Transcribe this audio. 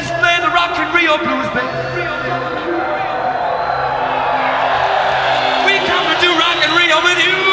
Let's play the Rock and Rio blues, baby.